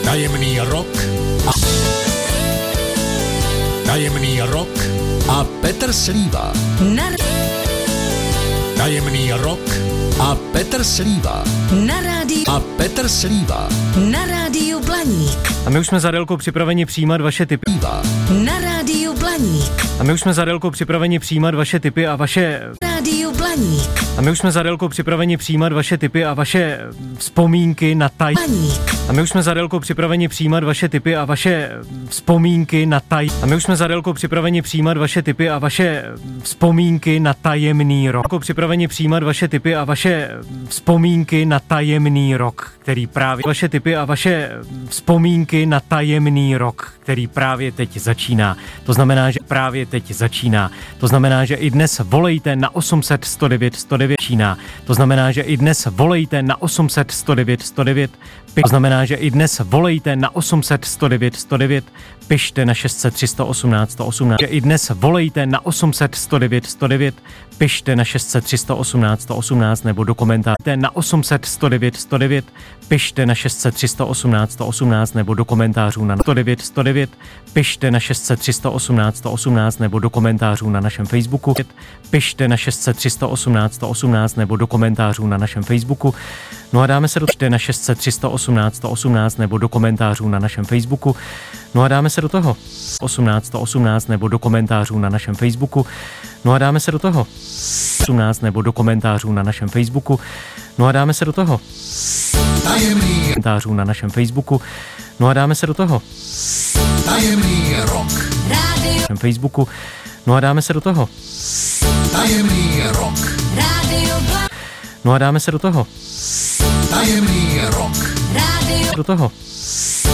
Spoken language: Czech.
Tajemný rok a Petr Slíva. Tajemný rok a Petr Slíva. Na rádiu Blaník. A my už jsme za Adélkou připraveni přijímat vaše tipy. Na rádiu Blaník. A my už jsme za Adélkou připraveni přijímat vaše tipy a vaše... Rádiu Blaník. A my už jsme za Adélkou připraveni přijímat vaše tipy a vaše vzpomínky na taj... Blaník. A my už jsme za Adélkou připraveni přijímat vaše tipy a vaše vzpomínky na taj... A my už jsme za Adélkou připraveni přijímat vaše tipy a vaše vzpomínky na tajemný rok. Připraveni přijímat vaše tipy a vaše vzpomínky na tajemný rok, který právě... Vaše tipy a vaše vzpomínky na tajemný rok, který právě teď začíná. To znamená, že právě teď začíná. To znamená, že i dnes volejte na 800 109 109 Čína. To znamená, že i dnes volejte na 800 109 109. To znamená, že i dnes volejte na 800 109 109. Pište na 600 318 118. Že i dnes volejte na 800 109 109. Pište na 600 318 118 nebo do komentáře na 800 109 109. Pište na 600 318 118 nebo do komentářů na 109 109. Pište na 600 318 118 nebo do komentářů na našem Facebooku. Pište na 600 318 118 nebo do komentářů na našem Facebooku. No a dáme se do na 600 318 118 nebo do komentářů na našem Facebooku. No a dáme se do toho 18 nebo do komentářů na našem Facebooku. No a dáme se do toho 18 nebo do komentářů na našem Facebooku. No a dáme se do toho Tajemný komentářů na našem Facebooku. No a dáme se do toho Tajemný rok. Rádio. Na Facebooku. No a dáme se do toho Tajemný rok. Rádio Blaník. No a dáme se do toho Tajemný rok. Rádio. do toho